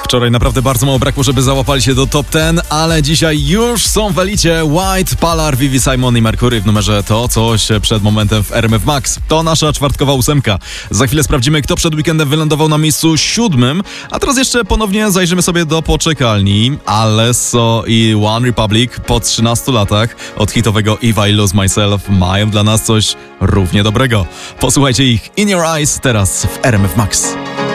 Wczoraj naprawdę bardzo mało brakło, żeby załapali się do top 10, ale dzisiaj już są w elicie White, Palar, Vivi, Simon i Mercury w numerze To Coś przed momentem w RMF Max. To nasza czwartkowa ósemka. Za chwilę sprawdzimy, kto przed weekendem wylądował na miejscu 7, a teraz jeszcze ponownie zajrzymy sobie do poczekalni. Alesso i One Republic po 13 latach od hitowego If I Lose Myself mają dla nas coś równie dobrego. Posłuchajcie ich In Your Eyes teraz w RMF Max.